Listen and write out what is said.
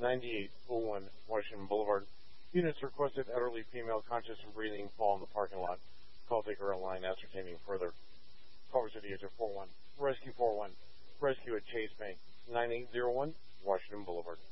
9801 Washington Boulevard. Units requested elderly female conscious and breathing fall in the parking lot. Call taker online ascertaining further. Callers at the age of 41. Rescue 41. Rescue at Chase Bank. 9801 Washington Boulevard.